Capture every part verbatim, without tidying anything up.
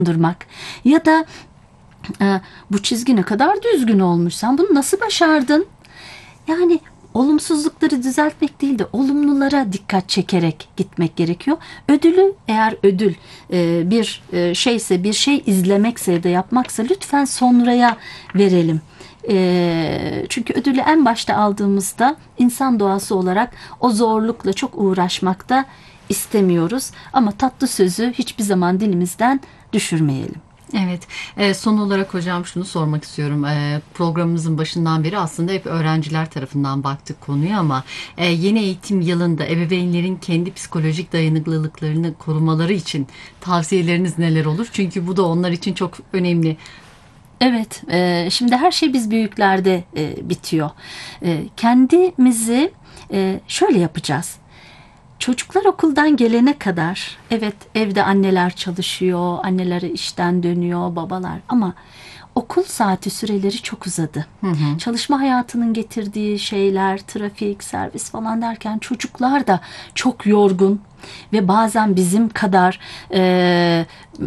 durmak ya da e, bu çizgi ne kadar düzgün olmuş, sen bunu nasıl başardın? Yani olumsuzlukları düzeltmek değil de olumlulara dikkat çekerek gitmek gerekiyor. Ödülü, eğer ödül e, bir e, şeyse, bir şey izlemekse ya da yapmaksa, lütfen sonraya verelim. E, çünkü ödülü en başta aldığımızda insan doğası olarak o zorlukla çok uğraşmakta istemiyoruz. Ama tatlı sözü hiçbir zaman dilimizden düşürmeyelim. Evet, e, son olarak hocam şunu sormak istiyorum. E, programımızın başından beri aslında hep öğrenciler tarafından baktık konuya ama e, yeni eğitim yılında ebeveynlerin kendi psikolojik dayanıklılıklarını korumaları için tavsiyeleriniz neler olur? Çünkü bu da onlar için çok önemli. Evet, e, şimdi her şey biz büyüklerde e, bitiyor. E, kendimizi e, şöyle yapacağız. Çocuklar okuldan gelene kadar, evet, evde anneler çalışıyor, anneleri işten dönüyor, babalar, ama okul saati süreleri çok uzadı. Hı hı. Çalışma hayatının getirdiği şeyler, trafik, servis falan derken çocuklar da çok yorgun ve bazen bizim kadar e,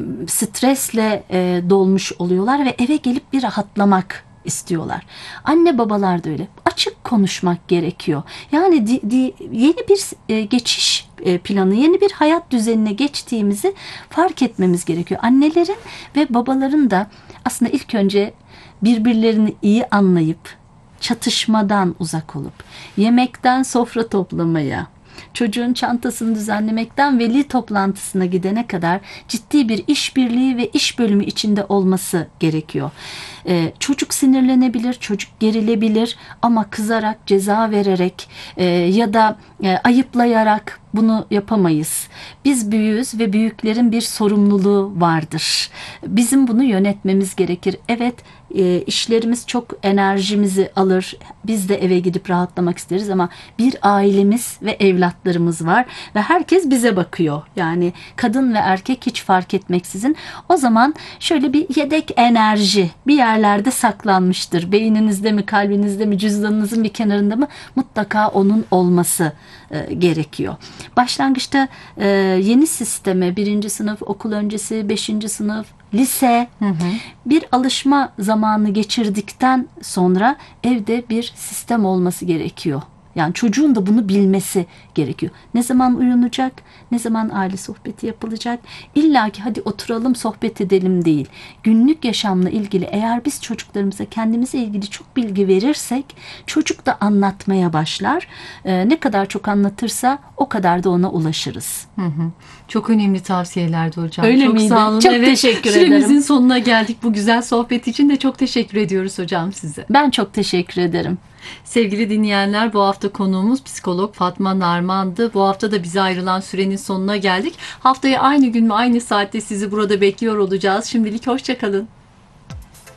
stresle e, dolmuş oluyorlar ve eve gelip bir rahatlamak istiyorlar. Anne babalar da öyle. Açık konuşmak gerekiyor. Yani di, di, yeni bir e, geçiş e, planı, yeni bir hayat düzenine geçtiğimizi fark etmemiz gerekiyor. Annelerin ve babaların da aslında ilk önce birbirlerini iyi anlayıp, çatışmadan uzak olup, yemekten sofra toplamaya, çocuğun çantasını düzenlemekten veli toplantısına gidene kadar ciddi bir işbirliği ve iş bölümü içinde olması gerekiyor. Ee, çocuk sinirlenebilir, çocuk gerilebilir, ama kızarak, ceza vererek e, ya da e, ayıplayarak bunu yapamayız. Biz büyüğüz ve büyüklerin bir sorumluluğu vardır. Bizim bunu yönetmemiz gerekir. Evet, e, işlerimiz çok enerjimizi alır. Biz de eve gidip rahatlamak isteriz ama bir ailemiz ve evlatlarımız var ve herkes bize bakıyor. Yani kadın ve erkek hiç fark etmeksizin. O zaman şöyle bir yedek enerji bir yerlerde saklanmıştır. Beyninizde mi, kalbinizde mi, cüzdanınızın bir kenarında mı, mutlaka onun olması e, gerekiyor. Başlangıçta e, yeni sisteme, birinci sınıf, okul öncesi, beşinci sınıf, lise, Hı hı. bir alışma zamanı geçirdikten sonra evde bir sistem olması gerekiyor. Yani çocuğun da bunu bilmesi gerekiyor. Ne zaman uyunacak, ne zaman aile sohbeti yapılacak. İlla ki hadi oturalım sohbet edelim değil. Günlük yaşamla ilgili eğer biz çocuklarımıza kendimize ilgili çok bilgi verirsek, çocuk da anlatmaya başlar. Ee, ne kadar çok anlatırsa o kadar da ona ulaşırız. Hı hı. Çok önemli tavsiyelerdi hocam. Öyle çok miydi? sağ olun. Çok Evet, teşekkür süremizin ederim. sonuna geldik. Bu güzel sohbet için de çok teşekkür ediyoruz hocam size. Ben çok teşekkür ederim. Sevgili dinleyenler, bu hafta konuğumuz psikolog Fatma Narman'dı. Bu hafta da bize ayrılan sürenin sonuna geldik. Haftaya aynı gün ve aynı saatte sizi burada bekliyor olacağız. Şimdilik hoşça kalın.